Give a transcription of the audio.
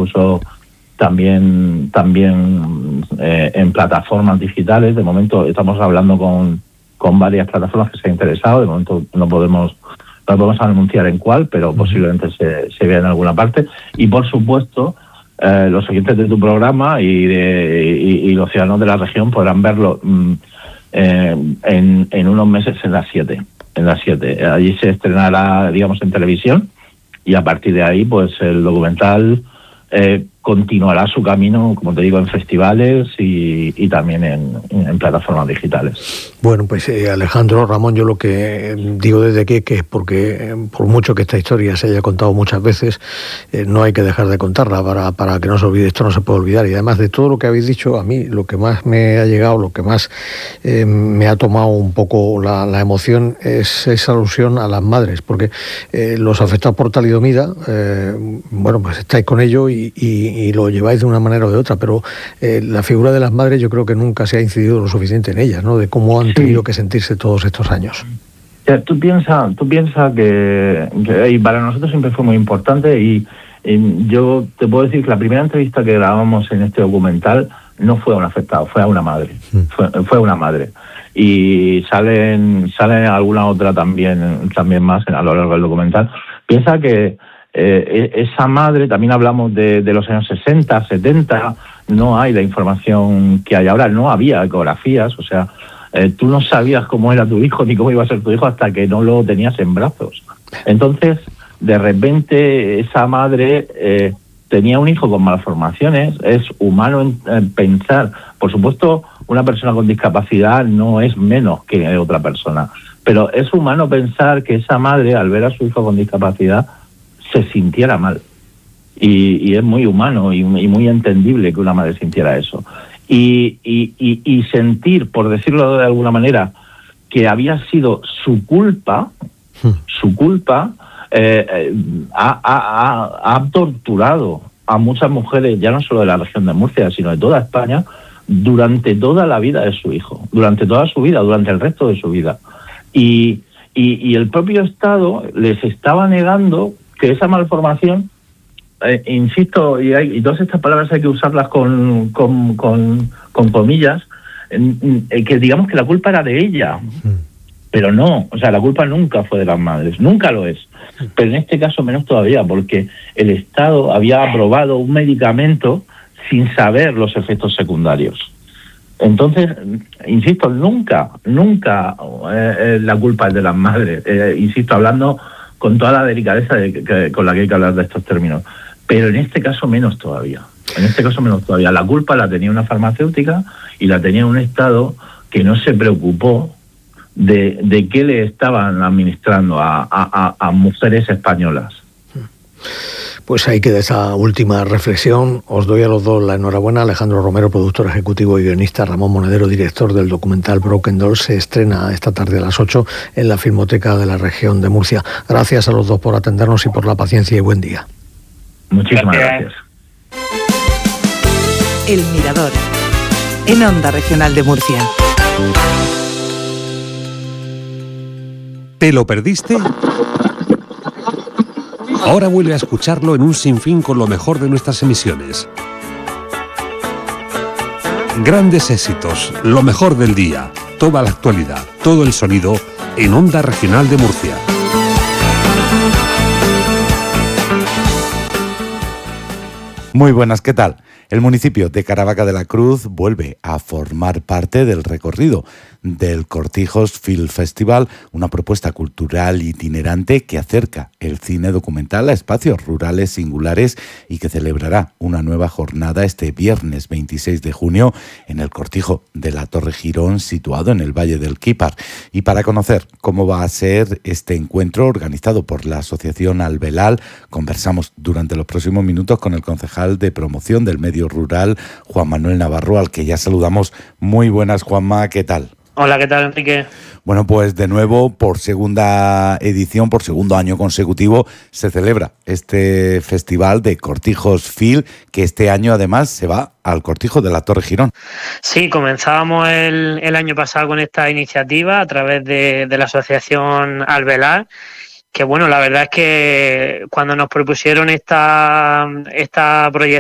incluso también en plataformas digitales. De momento estamos hablando con varias plataformas que se han interesado. De momento no podemos anunciar en cuál, pero posiblemente se vea en alguna parte. Y por supuesto, los oyentes de tu programa y los ciudadanos de la región podrán verlo en unos meses en las 7. Allí se estrenará, digamos, en televisión, y a partir de ahí, pues el documental continuará su camino, como te digo, en festivales y también en plataformas digitales. Bueno, pues Alejandro, Ramón, yo lo que digo desde aquí que es porque por mucho que esta historia se haya contado muchas veces, no hay que dejar de contarla para que no se olvide. Esto no se puede olvidar, y además de todo lo que habéis dicho, a mí lo que más me ha llegado, lo que más me ha tomado un poco la emoción es esa alusión a las madres, porque los afectados por talidomida, bueno, pues estáis con ello y lo lleváis de una manera o de otra, pero la figura de las madres yo creo que nunca se ha incidido lo suficiente en ellas, ¿no? De cómo han tenido que sentirse todos estos años. Tú piensas que y para nosotros siempre fue muy importante, y yo te puedo decir que la primera entrevista que grabamos en este documental no fue a un afectado, fue a una madre. Fue una madre. Y salen alguna otra también más a lo largo del documental. Piensa que esa madre, también hablamos de los años 60, 70, no hay la información que hay ahora, no había ecografías, o sea, tú no sabías cómo era tu hijo ni cómo iba a ser tu hijo hasta que no lo tenías en brazos. Entonces, de repente, esa madre tenía un hijo con malformaciones. Es humano pensar, por supuesto, una persona con discapacidad no es menos que otra persona, pero es humano pensar que esa madre, al ver a su hijo con discapacidad, se sintiera mal. Y es muy humano y muy entendible que una madre sintiera eso. Y sentir, por decirlo de alguna manera, que había sido su culpa, ha torturado a muchas mujeres, ya no solo de la región de Murcia, sino de toda España, durante toda la vida de su hijo, durante toda su vida, durante el resto de su vida. Y el propio Estado les estaba negando que esa malformación, insisto, y todas estas palabras hay que usarlas con comillas, que digamos que la culpa era de ella. Pero no, o sea, la culpa nunca fue de las madres, nunca lo es. Pero en este caso menos todavía, porque el Estado había aprobado un medicamento sin saber los efectos secundarios. Entonces, insisto, nunca la culpa es de las madres. Insisto, hablando con toda la delicadeza con la que hay que hablar de estos términos. Pero en este caso menos todavía. La culpa la tenía una farmacéutica y la tenía un Estado que no se preocupó de qué le estaban administrando a mujeres españolas. Pues ahí queda esa última reflexión. Os doy a los dos la enhorabuena. Alejandro Romero, productor ejecutivo y guionista; Ramón Monedero, director del documental Broken Doll. Se estrena esta tarde a las 8 en la Filmoteca de la región de Murcia. Gracias a los dos por atendernos y por la paciencia, y buen día. Muchísimas gracias. El Mirador, en Onda Regional de Murcia. ¿Te lo perdiste? Ahora vuelve a escucharlo en un sinfín con lo mejor de nuestras emisiones. Grandes éxitos, lo mejor del día, toda la actualidad, todo el sonido en Onda Regional de Murcia. Muy buenas, ¿qué tal? El municipio de Caravaca de la Cruz vuelve a formar parte del recorrido del Cortijos Film Festival, una propuesta cultural itinerante que acerca el cine documental a espacios rurales singulares y que celebrará una nueva jornada este viernes 26 de junio en el Cortijo de la Torre Girón, situado en el Valle del Quípar. Y para conocer cómo va a ser este encuentro organizado por la Asociación Albelal, conversamos durante los próximos minutos con el concejal de promoción del medio rural, Juan Manuel Navarro, al que ya saludamos. Muy buenas, Juanma, ¿qué tal? Hola, ¿qué tal, Enrique? Bueno, pues de nuevo, por segunda edición, por segundo año consecutivo, se celebra este festival de Cortijos Film, que este año además se va al Cortijo de la Torre Girón. Sí, comenzábamos el año pasado con esta iniciativa a través de la Asociación Albelal, que bueno, la verdad es que cuando nos propusieron esta proyección